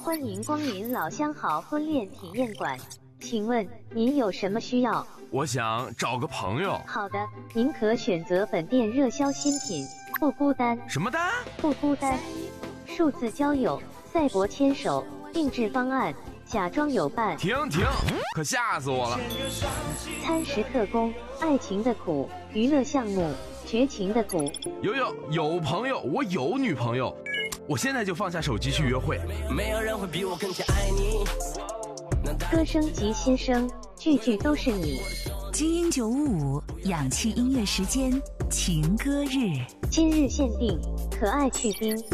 欢迎光临老相好婚恋体验馆，请问您有什么需要？ 我想找个朋友。 好的，您可选择本店热销新品，不孤单。 什么单？ 不孤单。数字交友、赛博牵手、定制方案、假装有伴。 停，可吓死我了！ 餐食特工、爱情的苦、娱乐项目、绝情的苦。 有朋友，我有女朋友，我现在就放下手机去约会。 没有人会比我更加爱你。 歌声及新声，句句都是你。 基因955氧气音乐时间，情歌日。 今日限定，可爱去冰。